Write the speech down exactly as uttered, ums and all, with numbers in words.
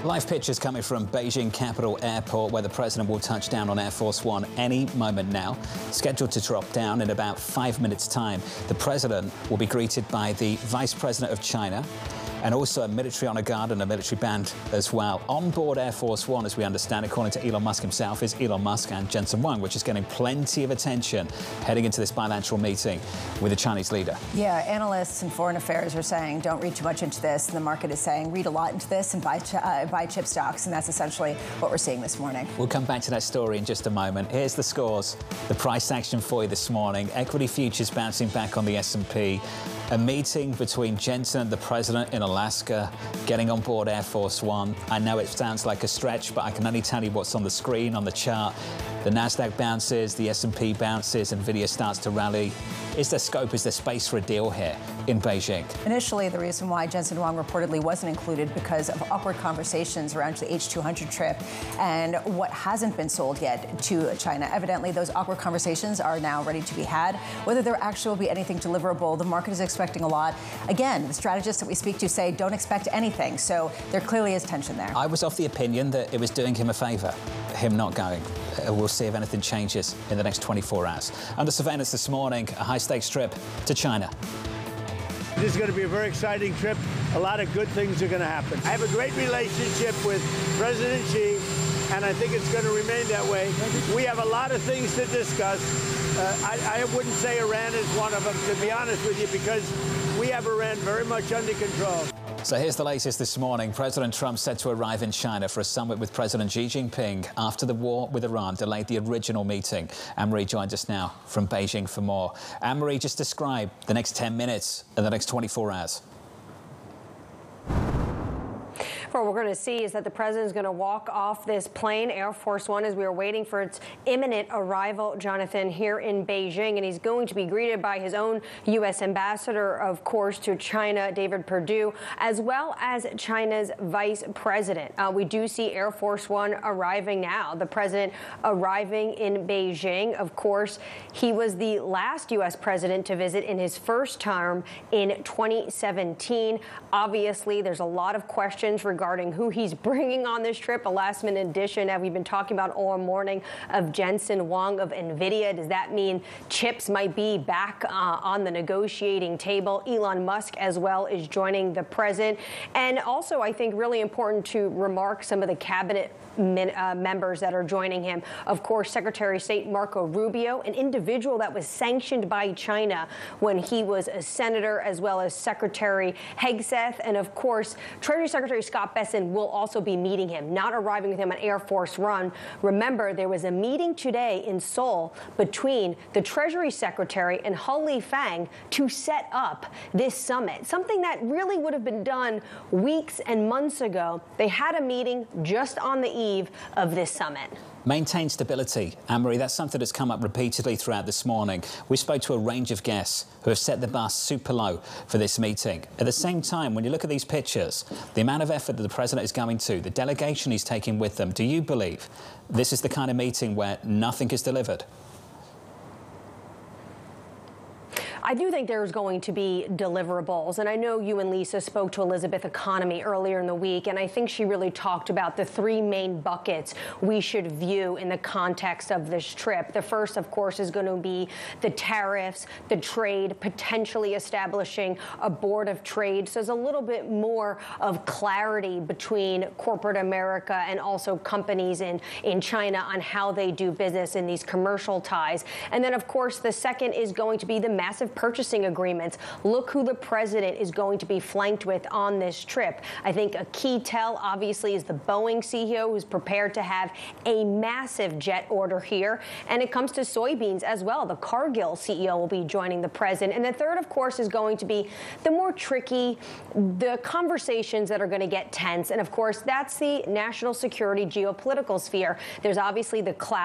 Live pictures coming from Beijing Capital Airport, where the president will touch down on Air Force One any moment now. Scheduled to drop down in about five minutes' time. The president will be greeted by the vice president of China, and also a military honor guard and a military band as well. On board Air Force One, as we understand, according to Elon Musk himself, is Elon Musk and Jensen Huang, which is getting plenty of attention heading into this bilateral meeting with the Chinese leader. Yeah, analysts and foreign affairs are saying don't read too much into this, and the market is saying read a lot into this and buy, ch uh, buy chip stocks, and that's essentially what we're seeing this morning. We'll come back to that story in just a moment. Here's the scores, the price action for you this morning. Equity futures bouncing back on the S and P. A meeting between Jensen and the president in Alaska, getting on board Air Force One. I know it sounds like a stretch, but I can only tell you what's on the screen, on the chart. The Nasdaq bounces, the S and P bounces, Nvidia starts to rally. Is there scope, is there space for a deal here in Beijing? Initially, the reason why Jensen Huang reportedly wasn't included because of awkward conversations around the H two hundred trip and what hasn't been sold yet to China. Evidently, those awkward conversations are now ready to be had. Whether there actually will be anything deliverable, the market is expecting a lot. Again, the strategists that we speak to say don't expect anything, so there clearly is tension there. I was of the opinion that it was doing him a favor, him not going. Uh, we'll see if anything changes in the next twenty-four hours. Under surveillance this morning, a high-stakes trip to China. This is going to be a very exciting trip. A lot of good things are going to happen. I have a great relationship with President Xi, and I think it's going to remain that way. We have a lot of things to discuss. Uh, I, I wouldn't say Iran is one of them, to be honest with you, because we have Iran very much under control. So here's the latest this morning. President Trump set to arrive in China for a summit with President Xi Jinping after the war with Iran delayed the original meeting. Anne-Marie joins us now from Beijing for more. Anne-Marie, just describe the next ten minutes and the next twenty-four hours. What we're going to see is that the president is going to walk off this plane, Air Force One, as we are waiting for its imminent arrival, Jonathan, here in Beijing. And he's going to be greeted by his own U S ambassador, of course, to China, David Perdue, as well as China's vice president. Uh, we do see Air Force One arriving now. The president arriving in Beijing. Of course, he was the last U S president to visit in his first term in twenty seventeen. Obviously, there's a lot of questions regarding regarding who he's bringing on this trip. A last-minute addition that we've been talking about all morning of Jensen Huang of Nvidia. Does that mean chips might be back uh, on the negotiating table? Elon Musk as well is joining the president. And also, I think really important to remark some of the cabinet Min, uh, members that are joining him. Of course, Secretary of State Marco Rubio, an individual that was sanctioned by China when he was a senator, as well as Secretary Hegseth. And of course, Treasury Secretary Scott Bessent will also be meeting him, not arriving with him on Air Force One. Remember, there was a meeting today in Seoul between the Treasury Secretary and He Lifeng to set up this summit, something that really would have been done weeks and months ago. They had a meeting just on the eve of this summit. Maintain stability. Anne-Marie, that's something that's come up repeatedly throughout this morning. We spoke to a range of guests who have set the bar super low for this meeting. At the same time, when you look at these pictures, the amount of effort that the president is going to, the delegation he's taking with them, do you believe this is the kind of meeting where nothing is delivered? I do think there's going to be deliverables. And I know you and Lisa spoke to Elizabeth Economy earlier in the week, and I think she really talked about the three main buckets we should view in the context of this trip. The first, of course, is going to be the tariffs, the trade, potentially establishing a board of trade. So there's a little bit more of clarity between corporate America and also companies in, in China on how they do business in these commercial ties. And then, of course, the second is going to be the massive purchasing agreements. Look who the president is going to be flanked with on this trip. I think a key tell, obviously, is the Boeing C E O, who's prepared to have a massive jet order here. And it comes to soybeans as well. The Cargill C E O will be joining the president. And the third, of course, is going to be the more tricky, the conversations that are going to get tense. And of course, that's the national security geopolitical sphere. There's obviously the cloud